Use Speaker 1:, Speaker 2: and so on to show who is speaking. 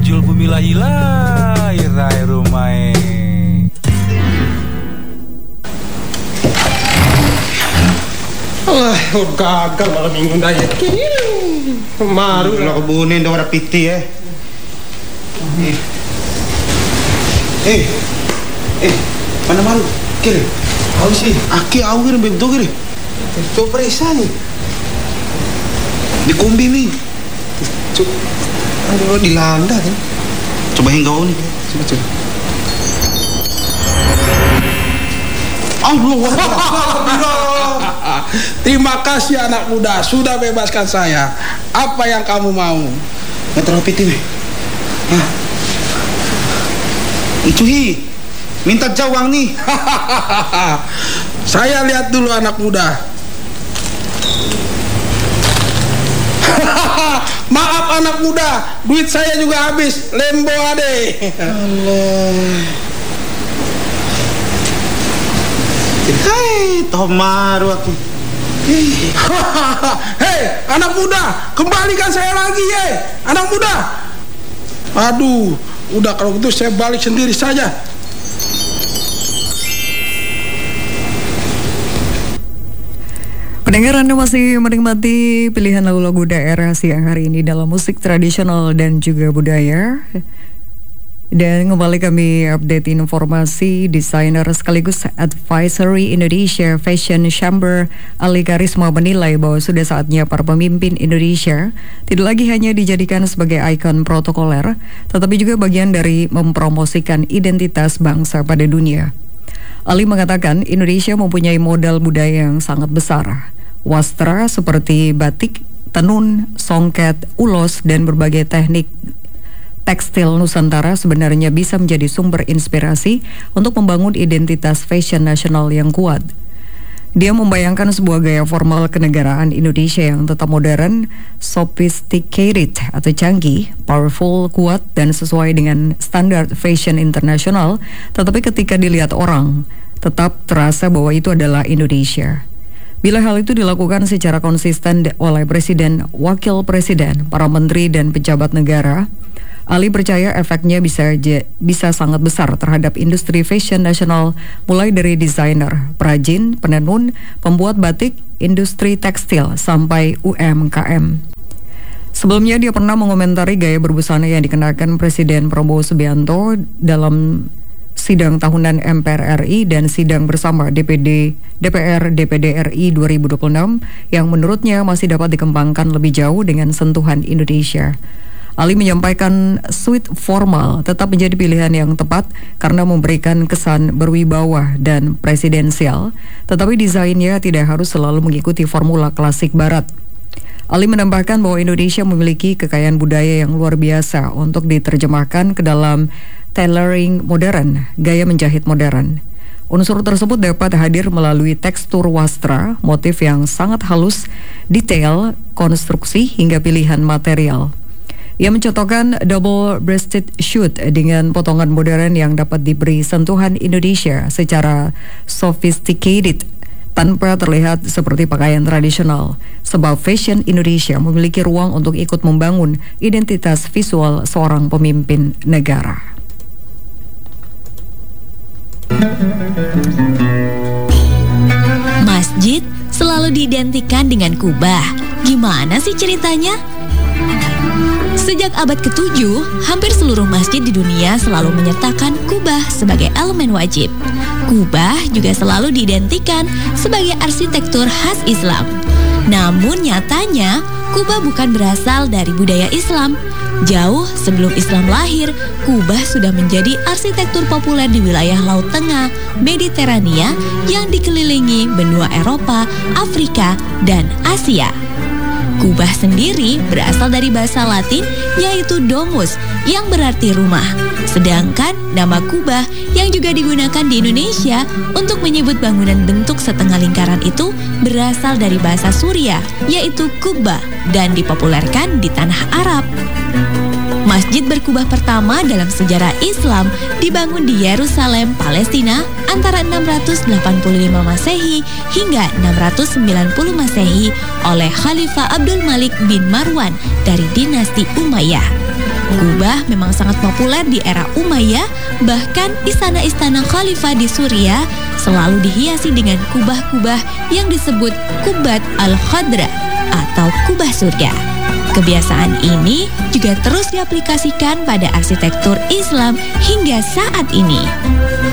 Speaker 1: Jul bumila irai rumai.
Speaker 2: Alah, gagal malam minggu daya. Maru
Speaker 3: lah kebunin dong ada piti ya. Mana malu? Kiri.
Speaker 2: Au sih.
Speaker 3: Aki awir betul kiri.
Speaker 2: Coba periksa nih.
Speaker 3: Di kombi nih.
Speaker 2: Aduh, dilanda kan.
Speaker 3: Coba hinggau nih.
Speaker 2: Coba. Terima kasih anak muda, sudah bebaskan saya. Apa yang kamu mau?
Speaker 3: Nggak terlalu piti nih. Icuhi, minta jawang nih.
Speaker 2: Saya lihat dulu anak muda. Maaf anak muda, duit saya juga habis. Lembo ade.
Speaker 3: Hei, tomaru aku.
Speaker 2: Hei, anak muda, kembalikan saya lagi ya, anak muda. Aduh, udah kalau gitu saya balik sendiri saja.
Speaker 4: Pendengar, Anda masih menikmati pilihan lagu-lagu daerah siang hari ini dalam musik tradisional dan juga budaya. Dan kembali kami update informasi. Desainer sekaligus advisory Indonesia Fashion Chamber Ali Karisma menilai bahwa sudah saatnya para pemimpin Indonesia tidak lagi hanya dijadikan sebagai ikon protokoler, tetapi juga bagian dari mempromosikan identitas bangsa pada dunia. Ali mengatakan Indonesia mempunyai modal budaya yang sangat besar. Wastra seperti batik, tenun, songket, ulos, dan berbagai teknik tekstil Nusantara sebenarnya bisa menjadi sumber inspirasi untuk membangun identitas fashion nasional yang kuat. Dia membayangkan sebuah gaya formal kenegaraan Indonesia yang tetap modern, sophisticated atau canggih, powerful, kuat, dan sesuai dengan standar fashion internasional, tetapi ketika dilihat orang, tetap terasa bahwa itu adalah Indonesia. Bila hal itu dilakukan secara konsisten oleh Presiden, Wakil Presiden, para menteri, dan pejabat negara, Ali percaya efeknya bisa sangat besar terhadap industri fashion nasional, mulai dari desainer, perajin, penenun, pembuat batik, industri tekstil, sampai UMKM. Sebelumnya dia pernah mengomentari gaya berbusana yang dikenakan Presiden Prabowo Subianto dalam sidang tahunan MPR RI dan sidang bersama DPR DPD RI 2026 yang menurutnya masih dapat dikembangkan lebih jauh dengan sentuhan Indonesia. Ali menyampaikan suite formal tetap menjadi pilihan yang tepat karena memberikan kesan berwibawa dan presidensial, tetapi desainnya tidak harus selalu mengikuti formula klasik barat. Ali menambahkan bahwa Indonesia memiliki kekayaan budaya yang luar biasa untuk diterjemahkan ke dalam tailoring modern, gaya menjahit modern. Unsur tersebut dapat hadir melalui tekstur wastra, motif yang sangat halus, detail, konstruksi, hingga pilihan material. Ia mencontohkan double-breasted shoot dengan potongan modern yang dapat diberi sentuhan Indonesia secara sophisticated tanpa terlihat seperti pakaian tradisional. Sebab fashion Indonesia memiliki ruang untuk ikut membangun identitas visual seorang pemimpin negara.
Speaker 5: Masjid selalu diidentikan dengan kubah. Gimana sih ceritanya? Sejak abad ke-7, hampir seluruh masjid di dunia selalu menyertakan kubah sebagai elemen wajib. Kubah juga selalu diidentikan sebagai arsitektur khas Islam. Namun nyatanya, kubah bukan berasal dari budaya Islam. Jauh sebelum Islam lahir, kubah sudah menjadi arsitektur populer di wilayah Laut Tengah, Mediterania yang dikelilingi benua Eropa, Afrika, dan Asia. Kubah sendiri berasal dari bahasa Latin yaitu domus yang berarti rumah. Sedangkan nama kubah yang juga digunakan di Indonesia untuk menyebut bangunan bentuk setengah lingkaran itu berasal dari bahasa Suriah yaitu kubah dan dipopulerkan di tanah Arab. Masjid berkubah pertama dalam sejarah Islam dibangun di Yerusalem, Palestina antara 685 Masehi hingga 690 Masehi oleh Khalifah Abdul Malik bin Marwan dari dinasti Umayyah. Kubah memang sangat populer di era Umayyah, bahkan istana-istana khalifah di Suriah selalu dihiasi dengan kubah-kubah yang disebut Qubbat al-Khadra atau kubah surga. Kebiasaan ini juga terus diaplikasikan pada arsitektur Islam hingga saat ini.